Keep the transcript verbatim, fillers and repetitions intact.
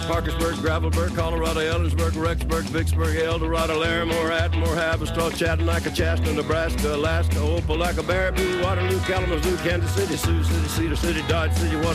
Parkersburg, Gravelburg, Colorado, Ellensburg, Rexburg, Vicksburg, Eldorado, Larimore, Atmore, Haverstraw, Chattanooga, Chasta, Nebraska, Alaska, Opelika, Baraboo, Waterloo, Kalamazoo, Kansas City, Sioux City, Cedar City, Dodge City, Washington.